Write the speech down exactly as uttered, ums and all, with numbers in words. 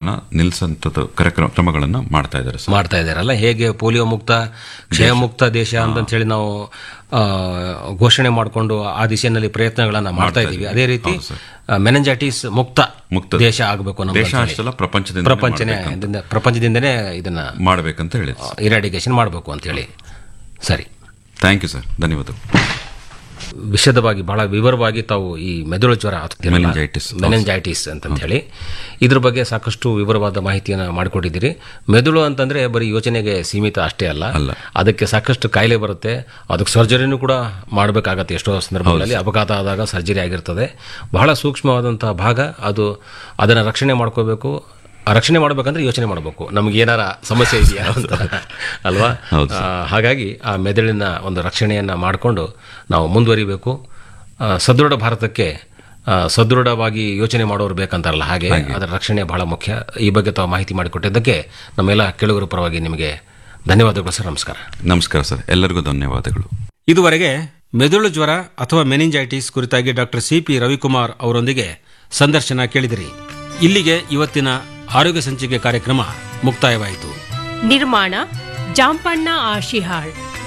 ಜ್ವರವನ್ನ ನಿಲ್ಲಿಸಂತ ಕ್ರಮಗಳನ್ನ ಮಾಡ್ತಾ ಇದ್ದಾರೆ ಸರ್. ಮಾಡ್ತಾ ಇದ್ದಾರಲ್ಲ, ಹೇಗೆ ಪೋಲಿಯೋ ಮುಕ್ತ ಕ್ಷಯ ಮುಕ್ತ ದೇಶ ಅಂತ ಹೇಳಿ ನಾವು ಆ, ಘೋಷಣೆ ಮಾಡಿಕೊಂಡು ಆ ದಿಶೆಯಲ್ಲಿ ಪ್ರಯತ್ನಗಳನ್ನ ಮಾಡ್ತಾ ಇದ್ದೀವಿ, ಅದೇ ರೀತಿ ಮೆನೆಂಜೈಟಿಸ್ ಮುಕ್ತ ಮುಕ್ತ ದೇಶ ಆಗಬೇಕು ನಮ್ಮ ದೇಶ ಅಷ್ಟೆಲ್ಲ ಪ್ರಪಂಚದಿಂದ ಪ್ರಪಂಚನೇ ಪ್ರಪಂಚದಿಂದನೇ ಇದನ್ನ ಮಾಡಬೇಕಂತ ಹೇಳಿ ಇರಾಡಿಕೇಶನ್ ಮಾಡಬೇಕು ಅಂತ ಹೇಳಿ. ಸರಿ, ಥ್ಯಾಂಕ್ ಯು ಸರ್, ಧನ್ಯವಾದಗಳು. ವಿಶದವಾಗಿ ಬಹಳ ವಿವರವಾಗಿ ತಾವು ಈ ಮೆದುಳು ಜ್ವರ ಮೆನಿಂಜೈಟಿಸ್ ಮೆನೆಂಜೈಟಿಸ್ ಅಂತ ಹೇಳಿ ಇದ್ರ ಬಗ್ಗೆ ಸಾಕಷ್ಟು ವಿವರವಾದ ಮಾಹಿತಿಯನ್ನು ಮಾಡಿಕೊಟ್ಟಿದ್ದೀರಿ. ಮೆದುಳು ಅಂತಂದ್ರೆ ಬರೀ ಯೋಚನೆಗೆ ಸೀಮಿತ ಅಷ್ಟೇ ಅಲ್ಲ, ಅದಕ್ಕೆ ಸಾಕಷ್ಟು ಕಾಯಿಲೆ ಬರುತ್ತೆ, ಅದಕ್ಕೆ ಸರ್ಜರಿನೂ ಕೂಡ ಮಾಡಬೇಕಾಗತ್ತೆ. ಎಷ್ಟೋ ಸಂದರ್ಭಗಳಲ್ಲಿ ಅಪಘಾತ ಆದಾಗ ಸರ್ಜರಿ ಆಗಿರ್ತದೆ. ಬಹಳ ಸೂಕ್ಷ್ಮವಾದಂತಹ ಭಾಗ ಅದು, ಅದನ್ನು ರಕ್ಷಣೆ ಮಾಡ್ಕೋಬೇಕು. ರಕ್ಷಣೆ ಮಾಡಬೇಕಂದ್ರೆ ಯೋಚನೆ ಮಾಡಬೇಕು, ನಮ್ಗೆ ಏನಾರ ಸಮಸ್ಯೆ ಇದೆಯಾ ಅಂತ ಅಲ್ವಾ. ಹಾಗಾಗಿ ಆ ಮೆದುಳಿನ ಒಂದು ರಕ್ಷಣೆಯನ್ನು ಮಾಡಿಕೊಂಡು ನಾವು ಮುಂದುವರಿಬೇಕು. ಸದೃಢ ಭಾರತಕ್ಕೆ ಸದೃಢವಾಗಿ ಯೋಚನೆ ಮಾಡೋರು ಬೇಕಂತಾರಲ್ಲ, ಹಾಗೆ ಅದರ ರಕ್ಷಣೆ ಬಹಳ ಮುಖ್ಯ. ಈ ಬಗ್ಗೆ ತಾವು ಮಾಹಿತಿ ಮಾಡಿಕೊಟ್ಟಿದ್ದಕ್ಕೆ ನಮ್ಮೆಲ್ಲ ಕೇಳುಗರ ಪರವಾಗಿ ನಿಮಗೆ ಧನ್ಯವಾದಗಳು ಸರ್. ನಮಸ್ಕಾರ. ನಮಸ್ಕಾರ ಸರ್, ಎಲ್ಲರಿಗೂ ಧನ್ಯವಾದಗಳು. ಇದುವರೆಗೆ ಮೆದುಳು ಜ್ವರ ಅಥವಾ ಮೆನಿಂಜೈಟಿಸ್ ಕುರಿತಾಗಿ ಡಾಕ್ಟರ್ ಸಿ ಪಿ ರವಿಕುಮಾರ್ ಅವರೊಂದಿಗೆ ಸಂದರ್ಶನ ಕೇಳಿದಿರಿ. ಇಲ್ಲಿಗೆ ಇವತ್ತಿನ ಆರೋಗ್ಯ ಸಂಚಿಕೆ ಕಾರ್ಯಕ್ರಮ ಮುಕ್ತಾಯವಾಯಿತು. ನಿರ್ಮಾಣ ಜಾಂಪಣ್ಣ ಆಶಿಹಾಳ್.